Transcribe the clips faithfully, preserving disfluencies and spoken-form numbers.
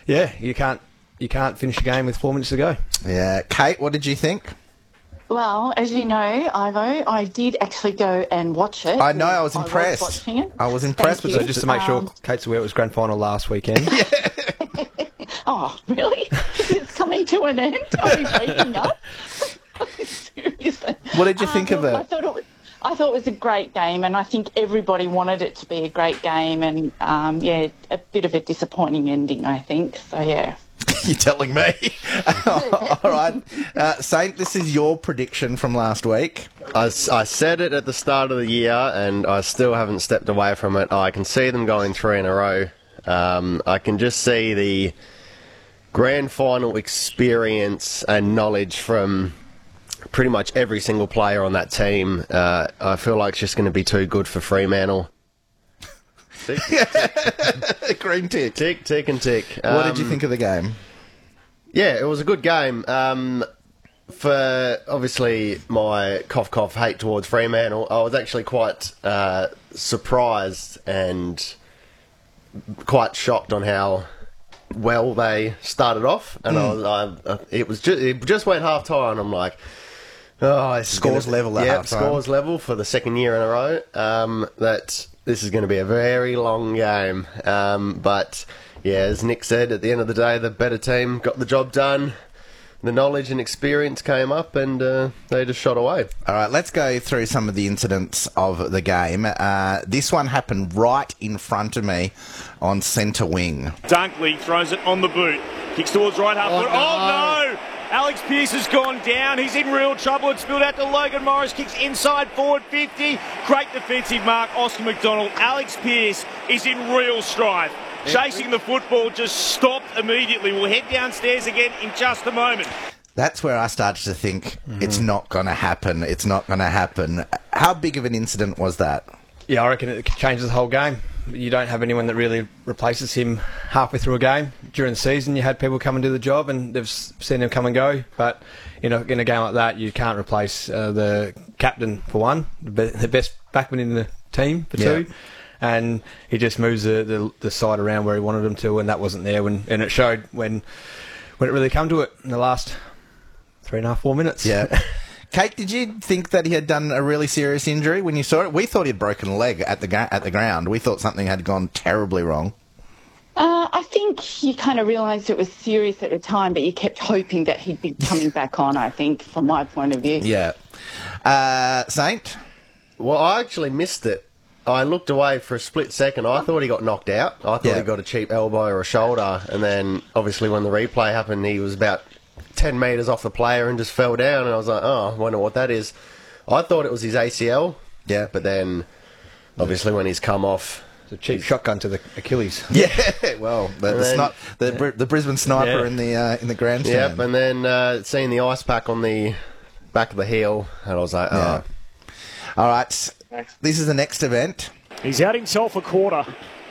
Yeah, you can't you can't finish a game with four minutes to go. Yeah. Kate, what did you think? Well, as you know, Ivo, I did actually go and watch it. I know, I was I impressed. was watching it. I was impressed Thank with you. it. So just to make sure Um, Kate's aware, it was grand final last weekend. Oh, really? It's coming to an end? Are we breaking up? Seriously. What did you think Um, of it? I thought it was, I thought it was a great game, and I think everybody wanted it to be a great game, and, um, yeah, a bit of a disappointing ending, I think. So, yeah. You're telling me. All right. Uh, Saint, this is your prediction from last week. I, s- I said it at the start of the year, and I still haven't stepped away from it. I can see them going three in a row. Um, I can just see the grand final experience and knowledge from pretty much every single player on that team. Uh, I feel like it's just going to be too good for Fremantle. Tick, tick, Green tick. tick, tick, and tick. What did you Um, think of the game? Yeah, it was a good game. Um, for obviously my cough cough hate towards Fremantle, I was actually quite uh, surprised and quite shocked on how well they started off. And I was, I, I- it was just it just went half time, and I'm like, oh, this is Scores gonna- level at yeah, half-time. scores level for the second year in a row. Um, that this is going to be a very long game, um, but. Yeah, as Nick said, at the end of the day, the better team got the job done. The knowledge and experience came up, and uh, they just shot away. All right, let's go through some of the incidents of the game. Uh, this one happened right in front of me on centre wing. Dunkley throws it on the boot. Kicks towards right half foot. Oh, no! Alex Pearce has gone down. He's in real trouble. It's spilled out to Logan Morris. Kicks inside forward fifty. Great defensive mark, Oscar McDonald. Alex Pearce is in real strife. Chasing the football, just stopped immediately. We'll head downstairs again in just a moment. That's where I started to think Mm-hmm. it's not going to happen. It's not going to happen. How big of an incident was that? Yeah, I reckon it changes the whole game. You don't have anyone that really replaces him halfway through a game. During the season, you had people come and do the job, and they've s- seen him come and go. But you know, in a game like that, you can't replace uh, the captain for one, the, be- the best backman in the team for two. Yeah. And he just moves the, the the side around where he wanted him to, and that wasn't there. When and it showed when when it really come to it in the last three and a half, four minutes. Yeah. Kate, did you think that he had done a really serious injury when you saw it? We thought he'd broken a leg at the ga- at the ground. We thought something had gone terribly wrong. Uh, I think you kind of realised it was serious at the time, but you kept hoping that he'd be coming back on, I think, from my point of view. Yeah. Uh, Saint? Well, I actually missed it. I looked away for a split second. I thought he got knocked out. I thought Yeah. he got a cheap elbow or a shoulder. And then, obviously, when the replay happened, he was about ten metres off the player and just fell down. And I was like, oh, I wonder what that is. I thought it was his A C L. Yeah. But then, obviously, when he's come off... It's a cheap shotgun to the Achilles. Yeah, well, the, the, And then- sni- the, Br- the Brisbane sniper Yeah. in the uh, in the grandstand. Yep, and then uh, seeing the ice pack on the back of the heel, and I was like, oh... Yeah. All right, this is the next event. He's had himself a quarter.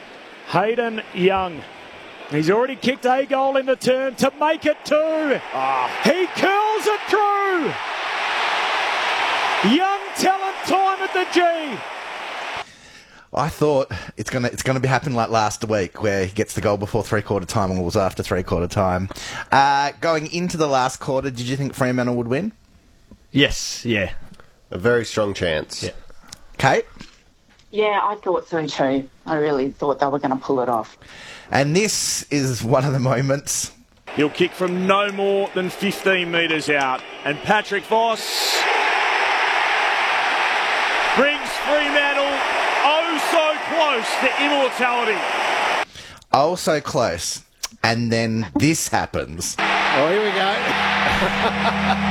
Hayden Young. He's already kicked a goal in the turn to make it two. He curls it through. Young talent time at the G. I thought it's gonna it's gonna be happen like last week, where he gets the goal before three quarter time and was after three quarter time. Uh, going into the last quarter, did you think Fremantle would win? Yes, yeah. A very strong chance. Yeah. Kate? Yeah, I thought so too. I really thought they were going to pull it off. And this is one of the moments. He'll kick from no more than fifteen metres out. And Patrick Voss brings Fremantle oh so close to immortality. Oh, so close. And then this happens. Oh, here we go.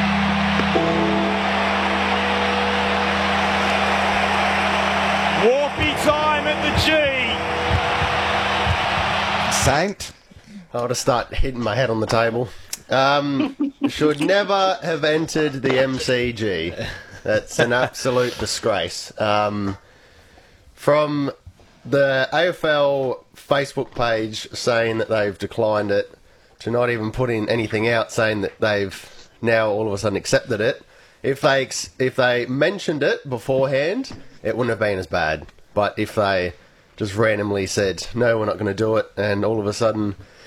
Warpy time at the G. Saint? I'll just start hitting my head on the table. Um, should never have entered the M C G. That's an absolute disgrace. Um, from the A F L Facebook page saying that they've declined it, to not even putting anything out saying that they've now all of a sudden accepted it. If they ex- if they mentioned it beforehand, it wouldn't have been as bad. But if they just randomly said, no, we're not going to do it, and all of a sudden